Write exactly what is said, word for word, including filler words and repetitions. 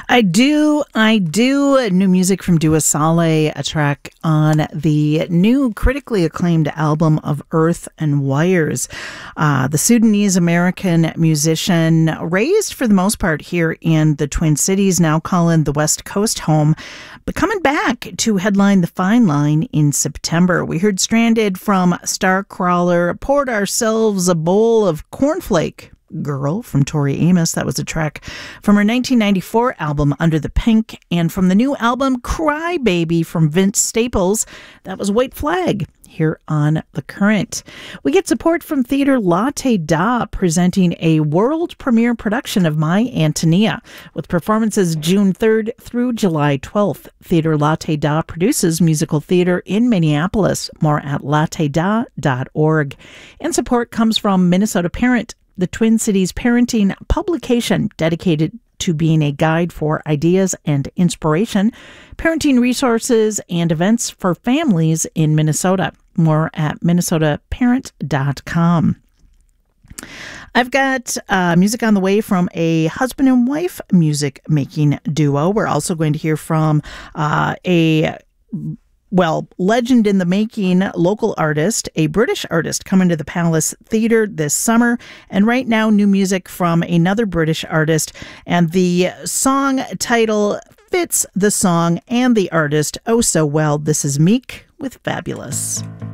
I do, I do. New music from Dua Saleh, a track on the new critically acclaimed album of Earth and Wires. Uh, the Sudanese-American musician, raised for the most part here in the Twin Cities, now calling the West Coast home, but coming back to headline the Fine Line in September. We heard Stranded from Starcrawler, Poured Ourselves a Bowl of Cornflake Girl from Tori Amos. That was a track from her nineteen ninety-four album Under the Pink, and from the new album Cry Baby from Vince Staples, that was White Flag here on The Current. We get support from Theatre Latte Da, presenting a world premiere production of My Antonia, with performances June third through July twelfth. Theatre Latte Da produces musical theater in Minneapolis. More at latte da dot org. And support comes from Minnesota Parent, the Twin Cities parenting publication dedicated to being a guide for ideas and inspiration, parenting resources, and events for families in Minnesota. More at minnesota parent dot com. I've got uh, music on the way from a husband and wife music making duo. We're also going to hear from uh, a Well, legend in the making, local artist, a British artist coming to the Palace Theatre this summer. And right now, new music from another British artist. And the song title fits the song and the artist oh so well. This is Meek with Fabulous.